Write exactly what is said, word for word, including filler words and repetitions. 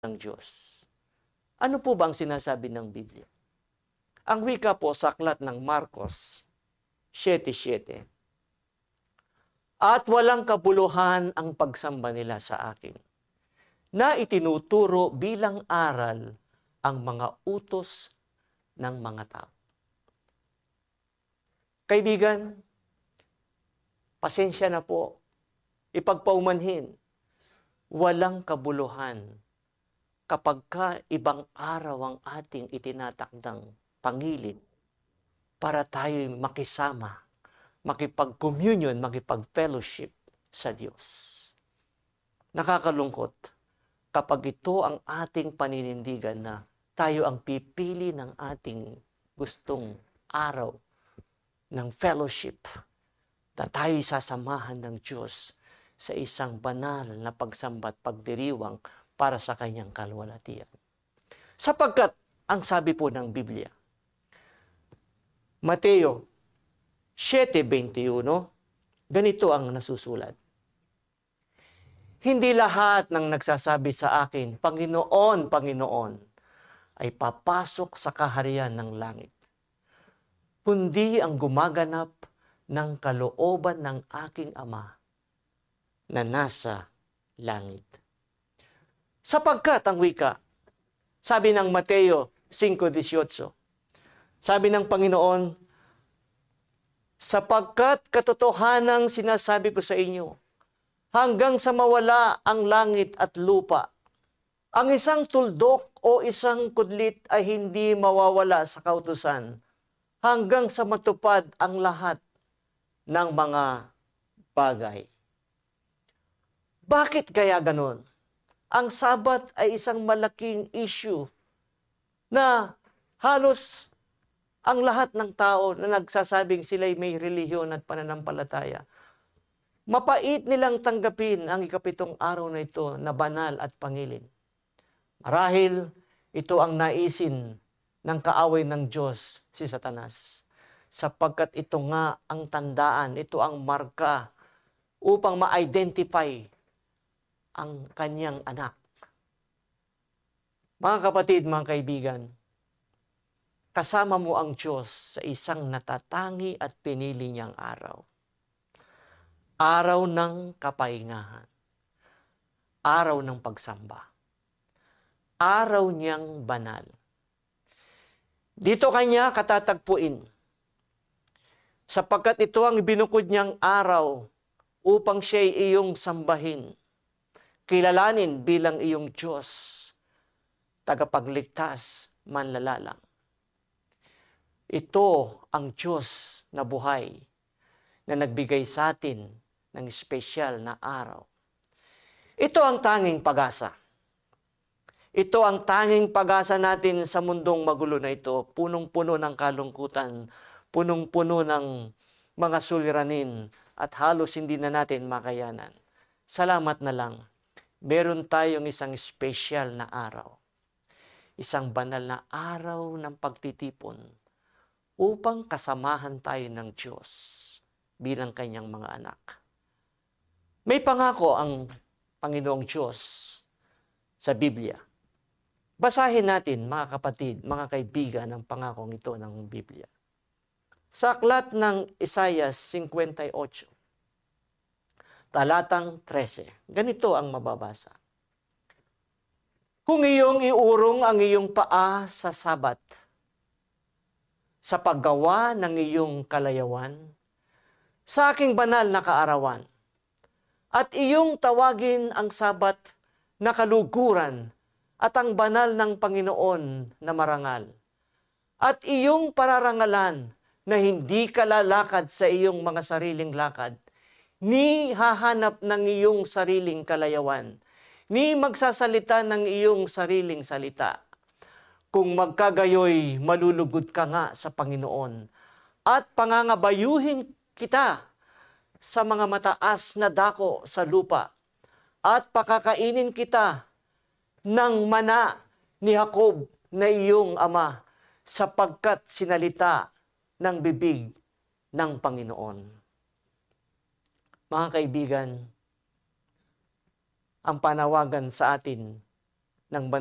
ng Diyos. Ano po ba ang sinasabi ng Biblia? Ang wika po sa aklat ng Marcos seven seven. At walang kabuluhan ang pagsamba nila sa akin, na itinuturo bilang aral ang mga utos ng mga tao. Kaibigan, pasensya na po, ipagpaumanhin, walang kabuluhan kapag ka ibang araw ang ating itinatakdang pangilin para tayo makisama, makipag-communion, makipag-fellowship sa Diyos. Nakakalungkot kapag ito ang ating paninindigan na tayo ang pipili ng ating gustong araw ng fellowship, na tayo sasamahan ng Diyos sa isang banal na pagsambat, pagdiriwang para sa kanyang kalwalhatian. Sapagkat, ang sabi po ng Biblia, Mateo seven twenty-one, ganito ang nasusulat. Hindi lahat ng nagsasabi sa akin, Panginoon, Panginoon, ay papasok sa kaharian ng langit, kundi ang gumaganap ng kalooban ng aking Ama na nasa langit. Sapagkat ang wika, sabi ng Mateo five eighteen, sabi ng Panginoon, sapagkat katotohanang sinasabi ko sa inyo, hanggang sa mawala ang langit at lupa, ang isang tuldok o isang kudlit ay hindi mawawala sa kautusan, hanggang sa matupad ang lahat ng mga bagay. Bakit kaya ganon? Ang Sabat ay isang malaking issue na halos ang lahat ng tao na nagsasabing sila'y may relihiyon at pananampalataya, mapait nilang tanggapin ang ikapitong araw na ito na banal at pangilin. Marahil ito ang naisin ng kaaway ng Diyos, si Satanas, sapagkat ito nga ang tandaan, ito ang marka upang ma-identify ang kanyang anak. Mga kapatid, mga kaibigan, kasama mo ang Diyos sa isang natatangi at pinili niyang araw. Araw ng kapahingahan. Araw ng pagsamba. Araw niyang banal. Dito kanya katatagpuin, sapagkat ito ang binukod niyang araw upang siya'y iyong sambahin, kilalanin bilang iyong Diyos, tagapagligtas, manlalalang. Ito ang Diyos na buhay na nagbigay sa atin ng espesyal na araw. Ito ang tanging pag-asa. Ito ang tanging pag-asa natin sa mundong magulo na ito, punong-puno ng kalungkutan, punong-puno ng mga suliranin, at halos hindi na natin makayanan. Salamat na lang, meron tayong isang espesyal na araw. Isang banal na araw ng pagtitipon upang kasamahan tayo ng Diyos bilang kanyang mga anak. May pangako ang Panginoong Diyos sa Biblia. Basahin natin, mga kapatid, mga kaibigan, ang pangakong ito ng Biblia. Sa aklat ng Isaiah fifty-eight, talatang thirteen, ganito ang mababasa. Kung iyong iurong ang iyong paa sa Sabat, sa paggawa ng iyong kalayawan, sa aking banal na kaarawan, at iyong tawagin ang Sabat na kaluguran at ang banal ng Panginoon na marangal, at iyong pararangalan na hindi ka lalakad sa iyong mga sariling lakad, ni hahanap ng iyong sariling kalayawan, ni magsasalita ng iyong sariling salita. Kung magkagayoy, malulugod ka nga sa Panginoon, at pangangabayuhin kita sa mga mataas na dako sa lupa, at pakakainin kita ng mana ni Jacob na iyong ama, sapagkat sinalita ng bibig ng Panginoon. Mga kaibigan, ang panawagan sa atin ng